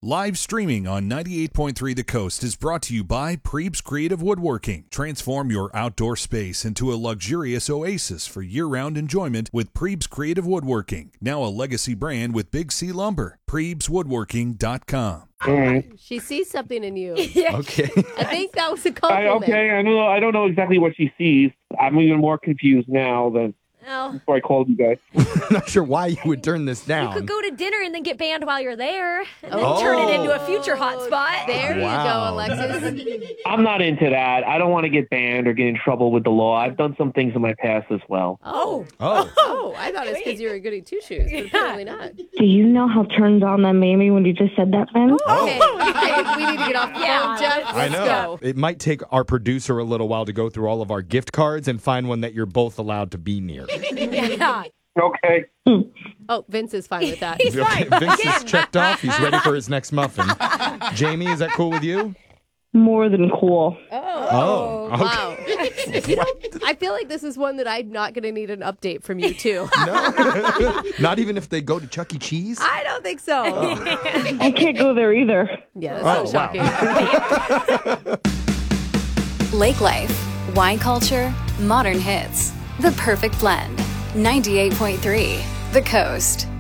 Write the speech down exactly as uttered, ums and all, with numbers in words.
Live streaming on ninety-eight point three The Coast is brought to you by Prebes Creative Woodworking. Transform your outdoor space into a luxurious oasis for year-round enjoyment with Prebes Creative Woodworking. Now a legacy brand with Big C Lumber. Prebes Woodworking dot com. Right. She sees something in you. Okay. I think that was a I, compliment. okay, I don't know. I don't know exactly what she sees. I'm even more confused now than Oh. before I called you guys. I'm not sure why you would turn this You down. could go to dinner and then get banned while you're there, and then Oh. turn it into a future hotspot. There Wow. you go, Alexis. I'm not into that. I don't want to get banned or get in trouble with the law. I've done some things in my past as well. Oh. Oh. Oh, I thought it was because you were goody two shoes, but apparently not. Do you know how turned on that made me when you just said that, Ben? Okay, I think we need to get off the Yeah. phone, Jeff. I Let's know. go. It might take our producer a little while to go through all of our gift cards and find one that you're both allowed to be near. Yeah. Okay. Oh, Vince is fine with that. He's Okay, fine. Vince is checked off. He's ready for his next muffin. Jamie, is that cool with you? More than cool. Oh. Okay. Wow. You know, I feel like this is one that I'm not going to need an update from you, too. No. Not even if they go to Chuck E. Cheese? I don't think so. I can't go there either. Yeah, that's Oh, so wow. shocking. Lake life, wine culture, modern hits. The perfect blend. ninety-eight point three The Coast.